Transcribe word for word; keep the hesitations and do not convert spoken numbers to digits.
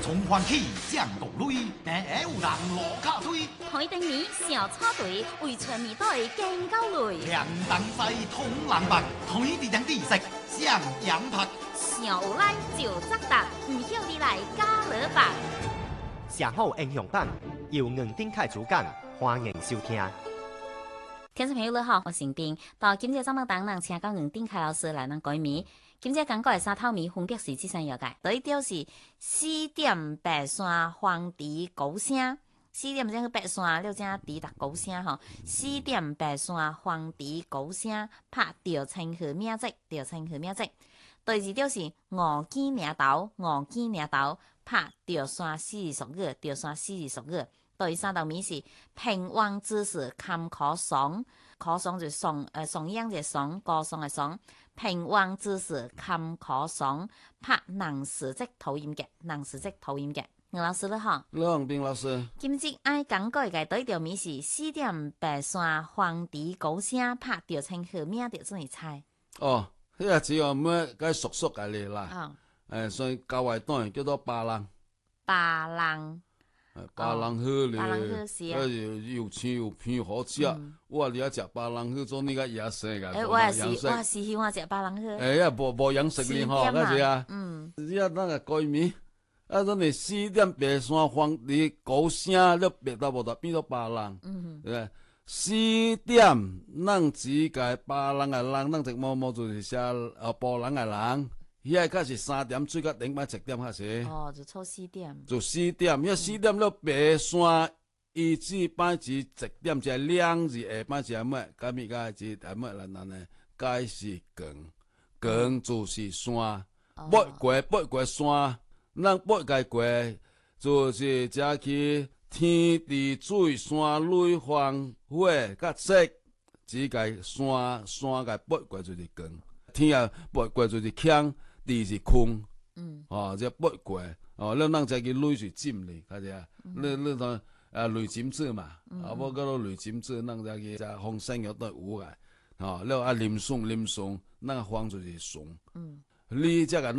从欢喜降国内，但会有人落卡推。 台灯年小草队为全面队更高累。 两东西通人白，台地两地色上洋拍。 上有来就扎达，唔晓你来加勒吧。 上好英雄胆，由硬顶开主讲，欢迎收听。 听众朋友你好，我是丁。到今日节目当人请到硬顶开老师来咱改名。今日讲过的三套米分别是这三样嘅，第一条是四点白山黄鹂高声，四点钟去白山，六正鹂达高声吼。四点白山黄鹂高声，拍着清河名字，着清河名字。第二条是五更岭头，五更岭头，拍着山四十五，着山四十五。第三道米是平旺之时坎坷爽，坷爽就爽，呃，爽样就爽，歌颂的爽。平旺之时坎坷爽，拍能时即讨厌嘅，能时即讨厌嘅。吴老师你好， 你好，冰老师。 今日爱讲过嘅第一条米是四点白山黄鹂高声，拍着清河名着做你猜。 哦，迄个只有咩该熟熟嘅嚟啦。 哦， 诶，所以教外当然叫做巴郎。 巴郎。 巴郎好咧， 巴郎好是啊， 又又青又偏好食。我你啊食巴郎好做你个野生个， 诶，我也是，我也是喜欢食巴郎好。 诶，呀，无无养食哩吼，嗰是啊。 嗯。 你啊，那个改名，啊，咱你四点白山黄鹂高声，你别到无得变到巴郎。嗯。对，四點，咱只個巴人嘅人，咱只某某就是寫呃波人嘅人。遐個是三點，最到頂擺七點開始。 哦，就錯四點。 就四點，遐四點了白山，一至擺至一點，就兩至下擺是乜？咁咪個是係乜啦？嗱呢，該是光，光就是山，不過不過山，咱不過過就是只去。天地水山雷風火甲色，只個山山個八卦就是光，天啊八卦就是強，地是空，嗯，哦，即八卦，哦，咱咱再去雷是浸哩，睇下，你你當啊雷浸子嘛，啊無嗰個雷浸子，咱再去就風生有得有個，哦，了啊林松林松，咱個風就是松，嗯，你即個。